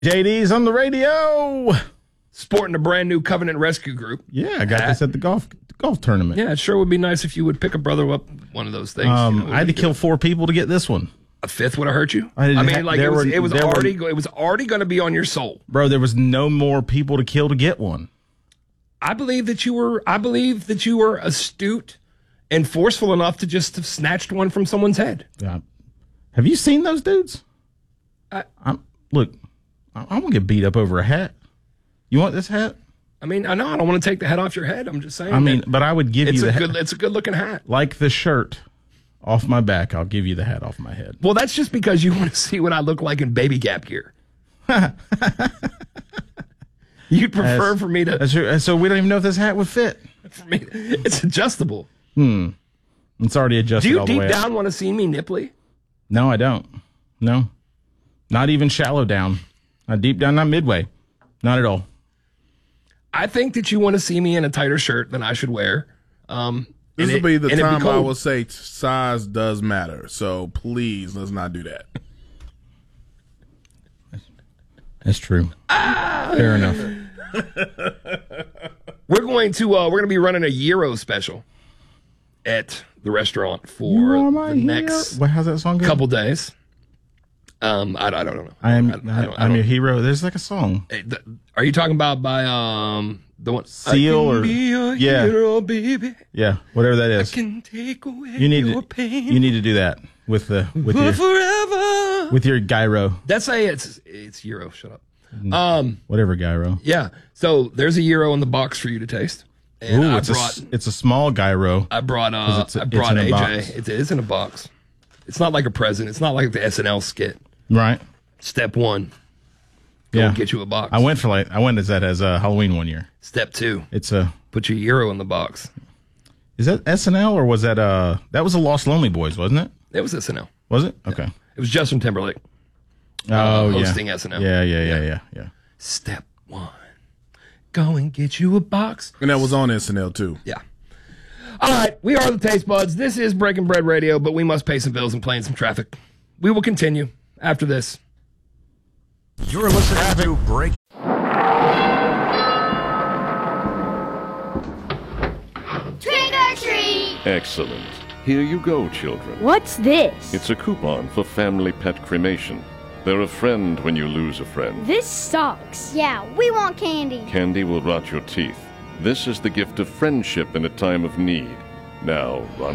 JD's on the radio. Sporting a brand new Covenant Rescue Group. Yeah, I got this at the golf tournament. Yeah, it sure would be nice if you would pick a brother up one of those things. I had to kill 4 people to get this one. A fifth would have hurt you. I mean, it was already going to be on your soul, bro. There was no more people to kill to get one. I believe that you were astute and forceful enough to just have snatched one from someone's head. Yeah. Have you seen those dudes? Look, I'm gonna get beat up over a hat. You want this hat? I mean, I know I don't want to take the hat off your head. I'm just saying. I mean, but I would give you the hat. It's a good looking hat. Like the shirt off my back, I'll give you the hat off my head. Well, that's just because you want to see what I look like in baby Gap gear. You'd prefer for me to. So we don't even know if this hat would fit. For me, it's adjustable. It's already adjusted. Do you all the way deep down up. want to see me nipply? No, I don't. No, not even shallow down. Not deep down, not midway. Not at all. I think that you want to see me in a tighter shirt than I should wear. This will be the time I will say size does matter. So please, let's not do that. That's true. Fair enough. We're going to be running a Euro special at the restaurant for the next how's that song go? Couple days. I don't know. I'm your hero. There's like a song. Are you talking about by the one Seal I can be a hero, baby. Yeah, whatever that is. I can take away your pain. You need to do that with your forever with your gyro. That's it's Euro. Shut up. Whatever gyro. Yeah. So there's a Euro in the box for you to taste. And ooh, it's a small gyro. I brought AJ. It is in a box. It's not like a present. It's not like the SNL skit. Right. Step 1. Go and get you a box. I went as Halloween one year. Step 2. Put your Euro in the box. Is that SNL or was that that was the Lost Lonely Boys, wasn't it? It was SNL. Was it? Okay. Yeah. It was Justin Timberlake. Hosting SNL. Yeah. Step 1. Go and get you a box. And that was on SNL too. Yeah. All right, we are the Taste Buds. This is Breaking Bread Radio, but we must pay some bills and play in some traffic. We will continue after this. You're listening to Break. Trick or treat! Excellent. Here you go, children. What's this? It's a coupon for family pet cremation. They're a friend when you lose a friend. This sucks. Yeah, we want candy. Candy will rot your teeth. This is the gift of friendship in a time of need. Now, run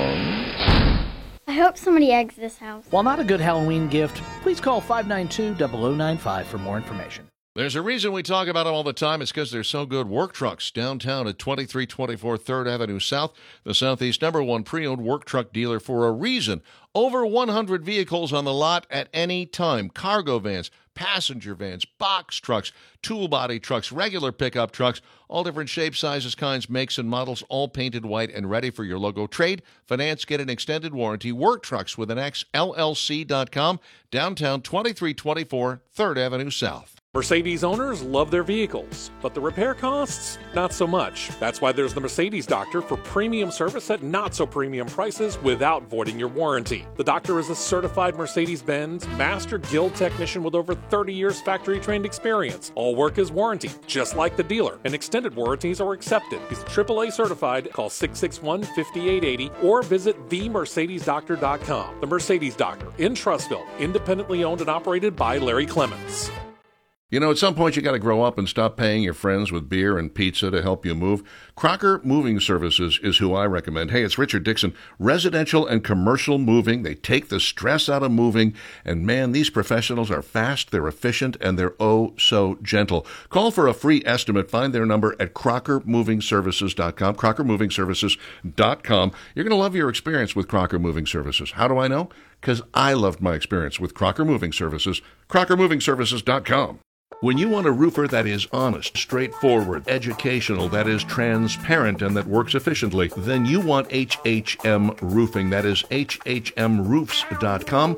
along. I hope somebody eggs this house. While not a good Halloween gift, please call 592-0095 for more information. There's a reason we talk about them all the time. It's because they're so good. Work Trucks, downtown at 2324 3rd Avenue South, the Southeast #1 pre-owned work truck dealer for a reason. Over 100 vehicles on the lot at any time. Cargo vans, passenger vans, box trucks, tool body trucks, regular pickup trucks, all different shapes, sizes, kinds, makes, and models, all painted white and ready for your logo. Trade, finance, get an extended warranty. Work Trucks with an X, LLC.com, downtown 2324 3rd Avenue South. Mercedes owners love their vehicles, but the repair costs, not so much. That's why there's the Mercedes Doctor for premium service at not so premium prices without voiding your warranty. The doctor is a certified Mercedes-Benz Master Guild technician with over 30 years factory trained experience. All work is warranted, just like the dealer, and extended warranties are accepted. He's AAA certified. Call 661-5880 or visit themercedesdoctor.com. The Mercedes Doctor in Trussville, independently owned and operated by Larry Clements. You know, at some point you got to grow up and stop paying your friends with beer and pizza to help you move. Crocker Moving Services is who I recommend. Hey, it's Richard Dixon. Residential and commercial moving. They take the stress out of moving. And man, these professionals are fast, they're efficient, and they're oh so gentle. Call for a free estimate. Find their number at crockermovingservices.com, crockermovingservices.com. You're going to love your experience with Crocker Moving Services. How do I know? Because I loved my experience with Crocker Moving Services, crockermovingservices.com. When you want a roofer that is honest, straightforward, educational, that is transparent, and that works efficiently, then you want HHM Roofing. That is hhmroofs.com,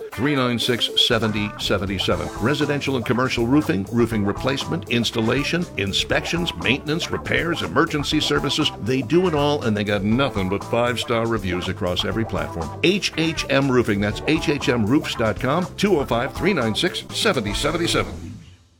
396-7077. Residential and commercial roofing, roofing replacement, installation, inspections, maintenance, repairs, emergency services. They do it all, and they got nothing but 5-star reviews across every platform. HHM Roofing. That's hhmroofs.com, 205-396-7077.